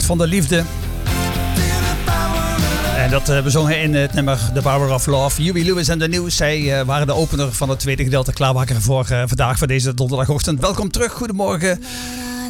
kracht van de liefde. En dat bezongen in het nummer The Power of Love. Huey Lewis en The News. Zij waren de opener van het tweede gedeelte klaarmaken voor vandaag, voor deze donderdagochtend. Welkom terug, goedemorgen.